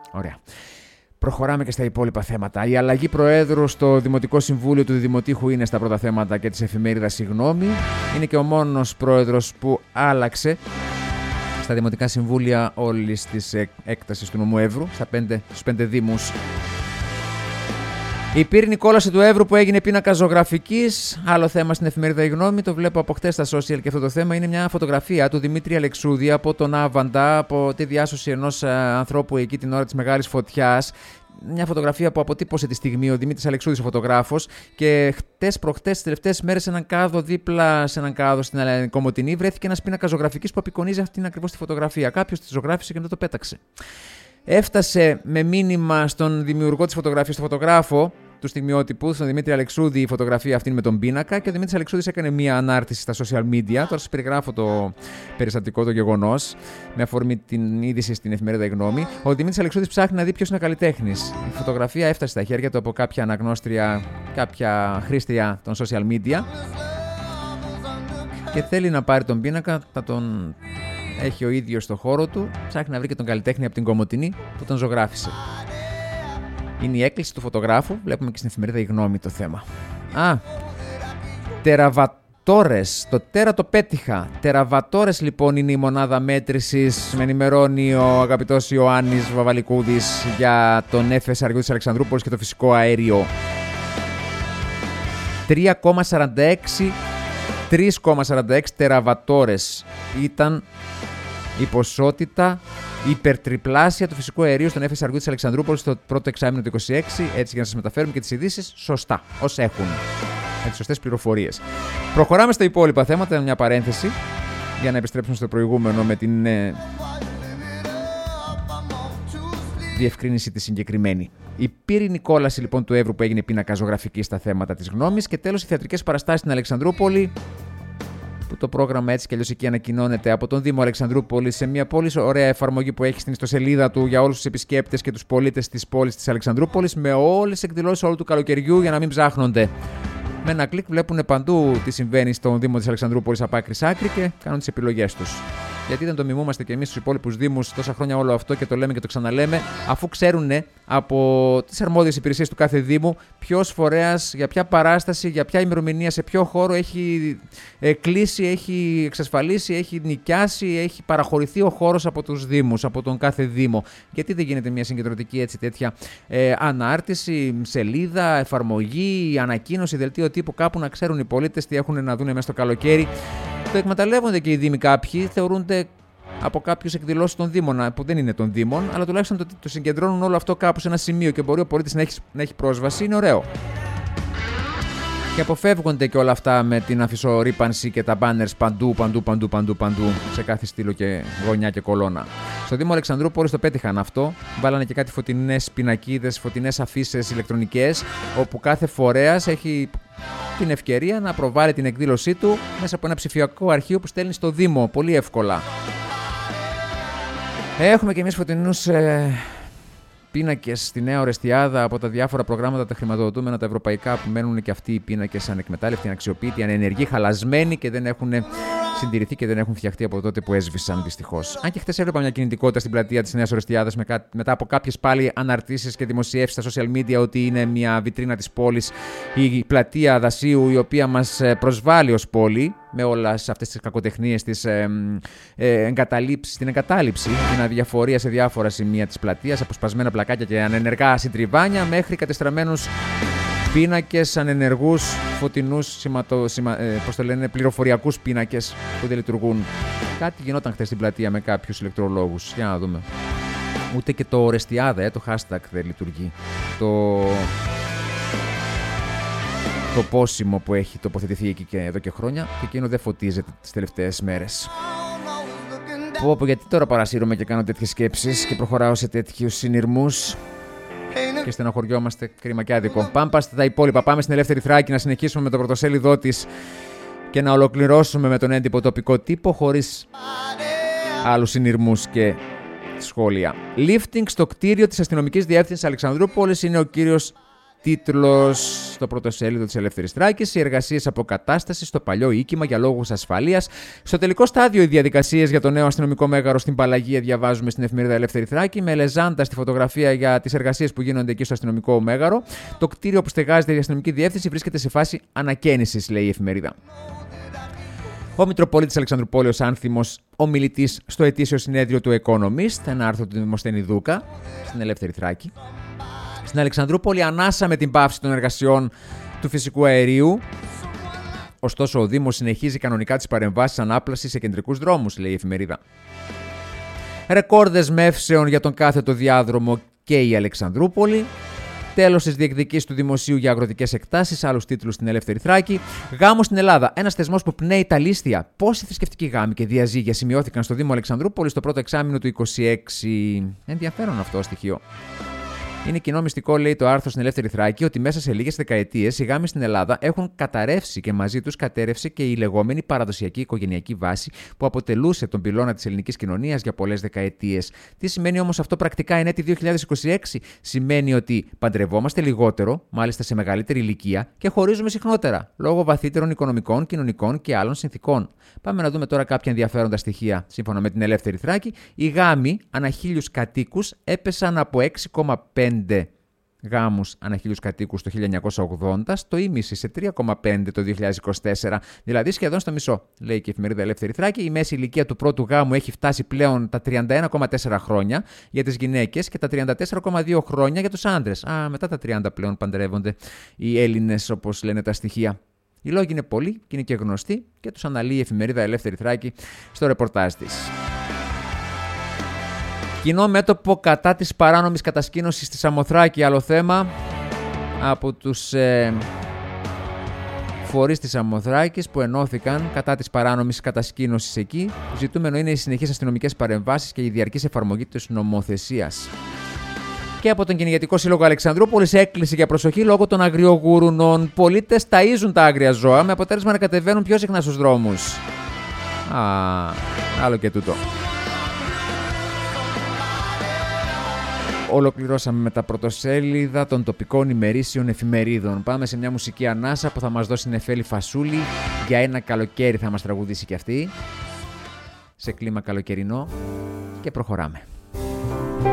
Ωραία. Προχωράμε και στα υπόλοιπα θέματα. Η αλλαγή προέδρου στο Δημοτικό Συμβούλιο του Δημοτήχου είναι στα πρώτα θέματα και της εφημερίδας Συγγνώμη. Είναι και ο μόνος πρόεδρος που άλλαξε στα Δημοτικά Συμβούλια όλης της έκτασης του νομού Εύρου, στους 5 δήμους. Η πύρινη κόλαση του Εύρου που έγινε πίνακα ζωγραφικής. Άλλο θέμα στην εφημερίδα Η Γνώμη. Το βλέπω από χτες στα social και αυτό το θέμα. Είναι μια φωτογραφία του Δημήτρη Αλεξούδη από τον Άβαντα, από τη διάσωση ενός ανθρώπου εκεί την ώρα της μεγάλης φωτιάς. Μια φωτογραφία που αποτύπωσε τη στιγμή ο Δημήτρης Αλεξούδης, ο φωτογράφος. Και προχτές, τις τελευταίες μέρες, σε έναν κάδο δίπλα σε έναν κάδο στην Κομοτηνή, βρέθηκε ένας πίνακας ζωγραφικής που απεικονίζει αυτήν ακριβώς τη φωτογραφία. Κάποιος τη ζωγράφησε και μετά το πέταξε. Έφτασε με μήνυμα στον δημιουργό της φωτογραφίας, στον φωτογράφο του στιγμιότυπου, στον Δημήτρη Αλεξούδη, η φωτογραφία αυτή με τον πίνακα, και ο Δημήτρης Αλεξούδης έκανε μία ανάρτηση στα social media. Τώρα σας περιγράφω το περιστατικό, το γεγονός, με αφορμή την είδηση στην εφημερίδα Η Γνώμη. Ο Δημήτρης Αλεξούδης ψάχνει να δει ποιος είναι ο καλλιτέχνης. Η φωτογραφία έφτασε στα χέρια του από κάποια αναγνώστρια, κάποια χρήστρια των social media, και θέλει να πάρει τον πίνακα, θα τον έχει ο ίδιος στο χώρο του, ψάχνει να βρει και τον καλλιτέχνη από την Κομοτηνή που τον ζωγράφησε. Είναι η έκκληση του φωτογράφου, βλέπουμε και στην εφημερίδα Η Γνώμη το θέμα. Τεραβατόρες, το τέρα το πέτυχα. Τεραβατόρες λοιπόν είναι η μονάδα μέτρησης, με ενημερώνει ο αγαπητός Ιωάννης Βαβαλικούδης για τον έφες αργού της Αλεξανδρούπολης και το φυσικό αέριο. 3,46 τεραβατόρες ήταν η ποσότητα υπερτριπλάσια του φυσικού αερίου στον έφεση αργού της Αλεξανδρούπολης στο πρώτο εξάμηνο του 2026, έτσι για να σας μεταφέρουμε και τις ειδήσεις σωστά, ως έχουν, με τις σωστές πληροφορίες. Προχωράμε στα υπόλοιπα θέματα, μια παρένθεση, για να επιστρέψουμε στο προηγούμενο με την διευκρίνηση τη συγκεκριμένη. Η πύρινη κόλαση λοιπόν του Εύρου που έγινε πίνακα ζωγραφική στα θέματα της Γνώμης, και τέλος οι θεατρικές παραστάσεις στην Αλεξανδρούπολη, που το πρόγραμμα έτσι κι αλλιώς εκεί ανακοινώνεται από τον Δήμο Αλεξανδρούπολης σε μια πολύ ωραία εφαρμογή που έχει στην ιστοσελίδα του για όλους τους επισκέπτες και τους πολίτες της πόλης της Αλεξανδρούπολης, με όλες τις εκδηλώσεις όλου του καλοκαιριού για να μην ψάχνονται. Με ένα κλικ βλέπουν παντού τι συμβαίνει στον Δήμο της Αλεξανδρούπολης από άκρη σ' άκρη και κάνουν τις επιλογές τους. Γιατί δεν το μιμούμαστε κι εμείς στους υπόλοιπους δήμους τόσα χρόνια όλο αυτό και το λέμε και το ξαναλέμε, αφού ξέρουν από τις αρμόδιες υπηρεσίες του κάθε δήμου ποιος φορέας, για ποια παράσταση, για ποια ημερομηνία, σε ποιο χώρο έχει κλείσει, έχει εξασφαλίσει, έχει νοικιάσει, έχει παραχωρηθεί ο χώρος από τους δήμους, από τον κάθε δήμο. Γιατί δεν γίνεται μια συγκεντρωτική έτσι τέτοια ανάρτηση, σελίδα, εφαρμογή, ανακοίνωση, δελτίο τύπου, κάπου να ξέρουν οι πολίτες τι έχουν να δουν μέσα στο καλοκαίρι. Το εκμεταλλεύονται και οι δήμοι κάποιοι, θεωρούνται από κάποιους εκδηλώσεις των δήμων που δεν είναι των δήμων, αλλά τουλάχιστον το συγκεντρώνουν όλο αυτό κάπου σε ένα σημείο και μπορεί ο πολίτης να έχει πρόσβαση, είναι ωραίο. Και αποφεύγονται και όλα αυτά με την αφισορύπανση και τα banners παντού, σε κάθε στήλο και γωνιά και κολόνα. Στο Δήμο Αλεξανδρούπολης το πέτυχαν αυτό. Βάλανε και κάτι φωτεινές πινακίδες, φωτεινές αφίσες ηλεκτρονικές, όπου κάθε φορέας έχει την ευκαιρία να προβάλλει την εκδήλωσή του μέσα από ένα ψηφιακό αρχείο που στέλνει στο Δήμο πολύ εύκολα. Έχουμε και εμείς φωτεινούς πίνακες στη Νέα Ορεστιάδα από τα διάφορα προγράμματα τα χρηματοδοτούμενα, τα ευρωπαϊκά, που μένουν και αυτοί οι πίνακες ανεκμετάλλευτοι, αναξιοποιητοί, ανενεργοί, χαλασμένοι και δεν έχουν συντηρηθεί και δεν έχουν φτιαχτεί από τότε που έσβησαν δυστυχώς. Αν και χθες έβλεπα μια κινητικότητα στην πλατεία της Νέας Ορεστιάδας μετά από κάποιες πάλι αναρτήσεις και δημοσιεύσεις στα social media ότι είναι μια βιτρίνα της πόλης, η πλατεία Δασίου, η οποία μας προσβάλλει ως πόλη με όλες αυτές τις κακοτεχνίες, τις εγκαταλείψεις, την εγκατάλειψη, την αδιαφορία σε διάφορα σημεία της πλατείας, αποσπασμένα πλακάκια και ανενεργά συντριβάνια, μέχρι κατεστραμμένους πίνακες, ανενεργούς, φωτεινούς, πληροφοριακούς πίνακες που δεν λειτουργούν. Κάτι γινόταν χθες στην πλατεία με κάποιους ηλεκτρολόγους. Για να δούμε. Ούτε και το Ορεστιάδα, το hashtag δεν λειτουργεί. Το πόσιμο που έχει τοποθετηθεί εκεί και εδώ και χρόνια, και εκείνο δεν φωτίζεται τις τελευταίες μέρες. Γιατί τώρα παρασύρωμαι και κάνω τέτοιες σκέψεις και προχωράω σε τέτοιους συνειρμούς και στενοχωριόμαστε, κρίμα και άδικο. Πάμε στα υπόλοιπα. Πάμε στην Ελεύθερη Θράκη να συνεχίσουμε με το πρωτοσέλιδό της και να ολοκληρώσουμε με τον έντυπο τοπικό τύπο χωρίς άλλους συνειρμούς και σχόλια. Lifting στο κτίριο της αστυνομικής διεύθυνσης Αλεξανδρούπολης είναι ο κύριος Τίτλος στο πρωτοσέλιδο της Ελεύθερης Θράκης: οι εργασίες αποκατάστασης στο παλιό οίκημα για λόγους ασφαλείας. Στο τελικό στάδιο οι διαδικασίες για το νέο αστυνομικό μέγαρο στην Παλαγία, διαβάζουμε στην εφημερίδα Ελεύθερη Θράκη, με λεζάντα στη φωτογραφία για τις εργασίες που γίνονται εκεί στο αστυνομικό μέγαρο. Το κτίριο που στεγάζεται η αστυνομική διεύθυνση βρίσκεται σε φάση ανακαίνησης, λέει η εφημερίδα. Ο Μητροπολίτης Αλεξανδρουπόλεως άνθιμος ομιλητής στο ετήσιο συνέδριο του Economist, ένα άρθρο του Δημοσθένη Δούκα στην Ελεύθερη Θράκη. Στην Αλεξανδρούπολη ανάσα με την πάυση των εργασιών του φυσικού αερίου. Ωστόσο, ο Δήμος συνεχίζει κανονικά τις παρεμβάσεις ανάπλασης σε κεντρικούς δρόμους, λέει η εφημερίδα. Ρεκόρ δεσμεύσεων για τον κάθετο διάδρομο και η Αλεξανδρούπολη. Τέλος της διεκδικήσης του Δημοσίου για αγροτικές εκτάσεις, άλλους τίτλους στην Ελεύθερη Θράκη. Γάμος στην Ελλάδα. Ένας θεσμός που πνέει τα λίστια. Πόσοι θρησκευτικοί γάμοι και διαζύγια σημειώθηκαν στο Δήμο Αλεξανδρούπολη στο πρώτο εξάμηνο του 2026. Ενδιαφέρον αυτό στοιχείο. Είναι κοινό μυστικό, λέει το άρθρο στην Ελεύθερη Θράκη, ότι μέσα σε λίγες δεκαετίες οι γάμοι στην Ελλάδα έχουν καταρρεύσει και μαζί τους κατέρευσε και η λεγόμενη παραδοσιακή οικογενειακή βάση που αποτελούσε τον πυλώνα της ελληνικής κοινωνίας για πολλές δεκαετίες. Τι σημαίνει όμως αυτό πρακτικά εν έτη 2026? Σημαίνει ότι παντρευόμαστε λιγότερο, μάλιστα σε μεγαλύτερη ηλικία, και χωρίζουμε συχνότερα, λόγω βαθύτερων οικονομικών, κοινωνικών και άλλων συνθηκών. Πάμε να δούμε τώρα κάποια ενδιαφέροντα στοιχεία. Σύμφωνα με την Ελεύθερη Θράκη, οι γάμοι ανά 1.000 κατοίκους έπεσαν από 6,5 γάμους ανά 1.000 κατοίκους το 1980 στο ίμιση, σε 3,5 το 2024, δηλαδή σχεδόν στο μισό, λέει και η εφημερίδα Ελεύθερη Θράκη. Η μέση ηλικία του πρώτου γάμου έχει φτάσει πλέον τα 31,4 χρόνια για τις γυναίκες και τα 34,2 χρόνια για τους άντρες. Μετά τα 30 πλέον παντρεύονται οι Έλληνες, όπως λένε τα στοιχεία. Οι λόγοι είναι πολλοί και είναι και γνωστοί και τους αναλύει η εφημερίδα Ελεύθερη Θράκη στο ρεπορτάζ της. Κοινό μέτωπο κατά της παράνομης κατασκήνωσης στη Σαμοθράκη, άλλο θέμα, από τους φορείς της Σαμοθράκης που ενώθηκαν κατά της παράνομης κατασκήνωσης εκεί. Ζητούμενο είναι οι συνεχείς αστυνομικές παρεμβάσεις και η διαρκής εφαρμογή της νομοθεσίας. Και από τον Κυνηγετικό Σύλλογο Αλεξανδρούπολης έκκληση για προσοχή λόγω των αγριογουρουνών. Πολίτες ταΐζουν τα άγρια ζώα με αποτέλεσμα να κατεβαίνουν πιο συχνά στους δρόμους. Άλλο και τούτο. Ολοκληρώσαμε με τα πρωτοσέλιδα των τοπικών ημερήσιων εφημερίδων. Πάμε σε μια μουσική ανάσα που θα μας δώσει Νεφέλη Φασούλη. Για ένα καλοκαίρι θα μας τραγουδήσει κι αυτή, σε κλίμα καλοκαιρινό, και προχωράμε.